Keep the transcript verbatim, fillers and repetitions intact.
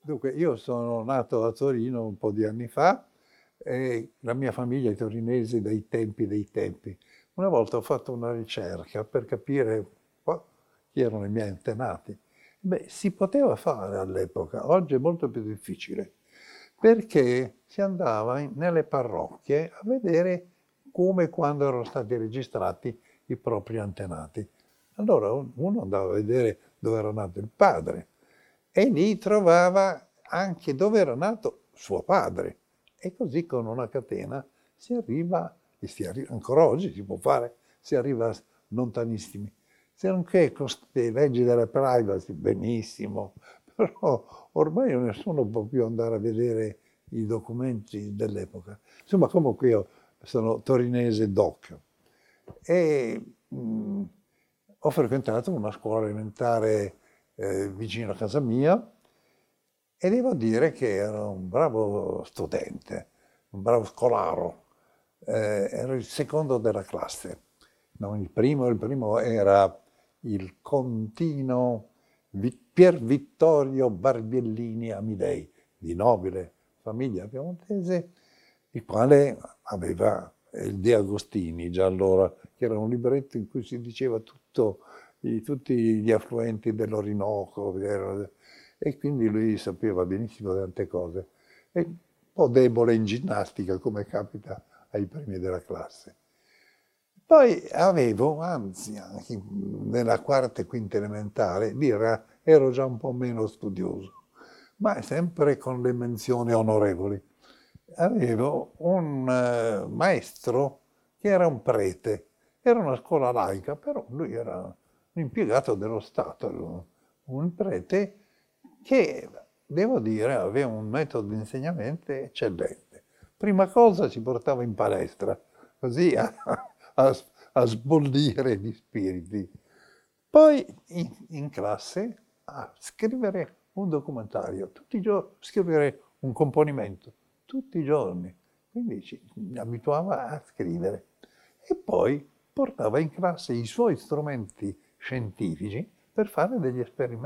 Dunque, io sono nato a Torino un po' di anni fa e la mia famiglia è torinese dai tempi dei tempi. Una volta ho fatto una ricerca per capire un po' chi erano i miei antenati. Beh, si poteva fare all'epoca, oggi è molto più difficile, perché si andava in- nelle parrocchie a vedere come e quando erano stati registrati i propri antenati. Allora un- uno andava a vedere dove era nato il padre e lì trovava anche dove era nato suo padre. E così con una catena si arriva, e si arriva ancora oggi, si può fare, si arriva lontanissimi. Se non che con queste leggi della privacy, benissimo, però ormai nessuno può più andare a vedere i documenti dell'epoca. Insomma, comunque io sono torinese doc e mh, ho frequentato una scuola elementare eh, vicino a casa mia e devo dire che ero un bravo studente, un bravo scolaro. Eh, ero il secondo della classe, non il primo, il primo era il contino Vi- Pier Vittorio Barbiellini Amidei, di nobile famiglia piemontese, il quale aveva il De Agostini già allora, che era un libretto in cui si diceva tutto, i- tutti gli affluenti dell'Orinoco, era- e quindi lui sapeva benissimo tante cose. E un po' debole in ginnastica, come capita ai primi della classe. Poi avevo, anzi, anche nella quarta e quinta elementare, lì era- ero già un po' meno studioso, ma sempre con le menzioni onorevoli. Avevo un eh, maestro che era un prete, era una scuola laica, però lui era un impiegato dello Stato, era un prete che, devo dire, aveva un metodo di insegnamento eccellente. Prima cosa ci portava in palestra, così a, a- a sbollire gli spiriti. Poi in, in classe a scrivere un documentario, tutti i giorni, scrivere un componimento, tutti i giorni. Quindi ci mi abituava a scrivere. E poi portava in classe i suoi strumenti scientifici per fare degli esperimenti.